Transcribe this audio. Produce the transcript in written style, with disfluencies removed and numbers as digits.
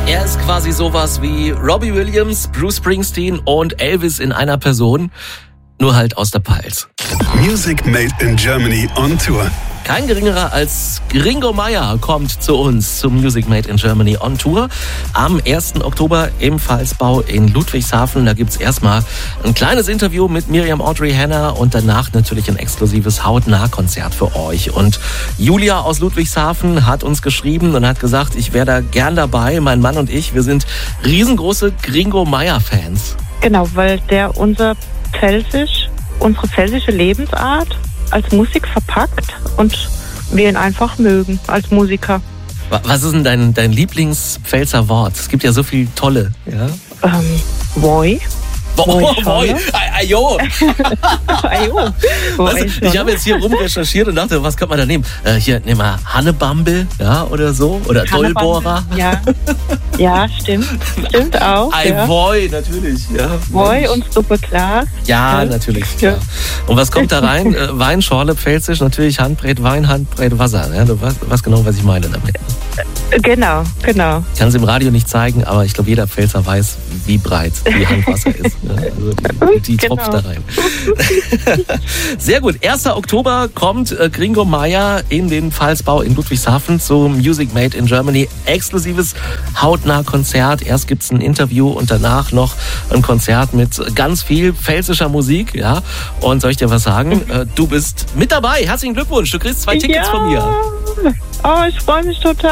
Er ist quasi sowas wie Robbie Williams, Bruce Springsteen und Elvis in einer Person, nur halt aus der Pfalz. Music Made in Germany on Tour. Kein geringerer als Gringo Meier kommt zu uns zum Music Made in Germany on Tour am 1. Oktober im Pfalzbau in Ludwigshafen. Da gibt's erstmal ein kleines Interview mit Miriam Audrey Hanna und danach natürlich ein exklusives Hautnah-Konzert für euch. Und Julia aus Ludwigshafen hat uns geschrieben und hat gesagt, ich wäre da gern dabei. Mein Mann und ich, wir sind riesengroße Gringo Meier-Fans. Genau, weil der unsere pfälzische Lebensart als Musik verpackt und wir ihn einfach mögen als Musiker. Was ist denn dein Lieblings-Pfälzer Wort? Es gibt ja so viele tolle. Ja? Woi. Woi. Ajo. Ajo. Ich habe jetzt hier rumrecherchiert und dachte, was könnte man da nehmen? Hier, nehmen wir Hannebambel, ja, oder so. Oder Dollbohrer. Ja, stimmt. Stimmt auch. Ein Woi, natürlich. Ja, Woi und Suppe klar. Ja, natürlich. Ja. Und was kommt da rein? Weinschorle, pfälzisch, natürlich Handbreit Wein, Handbreit Wasser. Ja, du weißt genau, was ich meine damit. Genau. Ich kann es im Radio nicht zeigen, aber ich glaube, jeder Pfälzer weiß, wie breit die Handwasser ist. Ja, also die tropft da rein. Sehr gut. 1. Oktober kommt Gringo Meier in den Pfalzbau in Ludwigshafen zum Music Made in Germany. Exklusives Hautnah-Konzert. Erst gibt es ein Interview und danach noch ein Konzert mit ganz viel pfälzischer Musik. Ja. Und soll ich dir was sagen? Du bist mit dabei. Herzlichen Glückwunsch. Du kriegst 2 Tickets von mir. Oh, ich freue mich total.